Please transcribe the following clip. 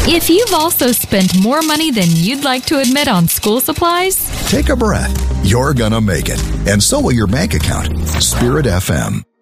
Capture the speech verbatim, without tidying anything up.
If you've also spent more money than you'd like to admit on school supplies, take a breath. You're gonna make it. And so will your bank account. Spirit F M.